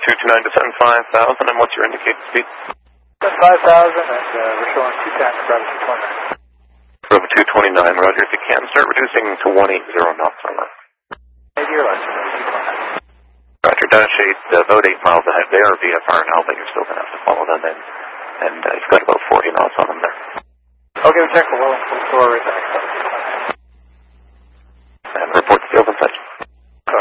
229 to 75,000, and what's your indicated speed? 5,000, and we're showing 210 Bravo 229. Bravo 229, roger. If you can, start reducing to 180 knots on that. 80 or less, 229. Roger, Dash 8, about 8 miles ahead. They are VFR now, but you're still going to have to follow them in. And you've got about 40 knots on them there. Okay, we'll check. We'll go right there.